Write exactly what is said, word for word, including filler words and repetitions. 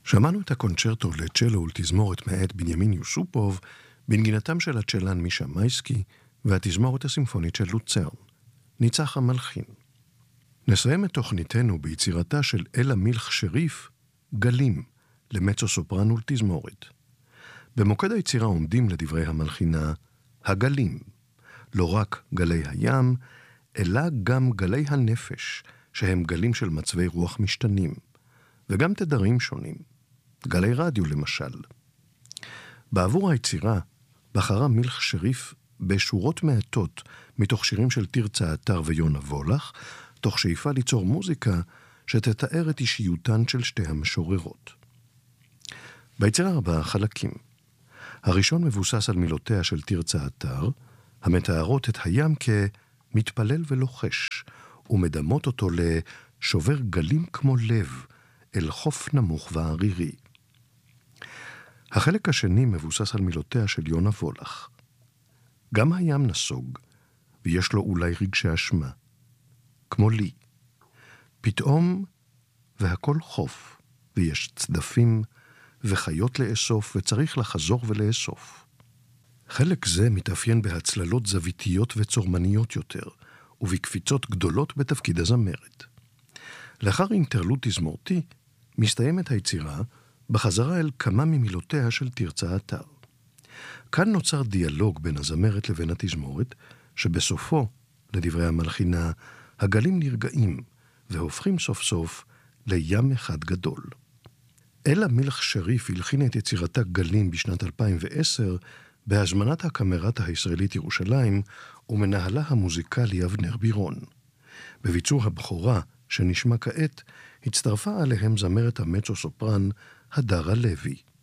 שמענו את הקונצ'רטו לצ'לו ולתזמורת מאת בנימין יוסופוב, בנגינתם של הצ'לן מישה מייסקי והתזמורת הסימפונית של לוצרן, ניצח המלחין. נסיים את תוכניתנו ביצירתה של אלה מילך שריף, גלים, למצו סופרן ולתזמורת. במוקד היצירה עומדים לדברי המלחינה הגלים, לא רק גלי הים, אלא גם גלי הנפש, שהם גלים של מצבי רוח משתנים, וגם תדרים שונים, גלי רדיו למשל. בעבור היצירה בחרה מילך שריף בשורות מעטות מתוך שירים של תרצה אתר ויונה וולך, תוך שאיפה ליצור מוזיקה שתתאר את אישיותן של שתי המשוררות. ביצירה הבאה חלקים. הראשון מבוסס על מילותיה של תרצה אתר, המתארות את הים כמתפלל ולוחש, ומדמות אותו לשובר גלים כמו לב, אל חוף נמוך וערירי. החלק השני מבוסס על מילותיה של יונה וולך. גם הים נסוג, ויש לו אולי רגשי אשמה, כמו לי. פתאום, והכל חוף, ויש צדפים וחיות לאסוף, וצריך לחזור ולאסוף. חלק זה מתאפיין בהצללות זוויתיות וצורמניות יותר, ובקפיצות גדולות בתפקיד הזמרת. לאחר אינטרלוד תזמורתי, מסתיימת היצירה בחזרה אל כמה ממילותיה של תרצה אתר. כאן נוצר דיאלוג בין הזמרת לבין התזמורת, שבסופו, לדברי המלחינה, הגלים נרגעים והופכים סוף סוף לים אחד גדול. אלה מילך שריף הלחינה את יצירתה גלים בשנת אלפיים ועשר בהזמנת הקאמרטה הישראלית ירושלים ומנהלה המוזיקלי אבנר בירון. בביצוע הבכורה שנשמע כעת הצטרפה עליהם זמרת המצו סופרן הדרה לוי.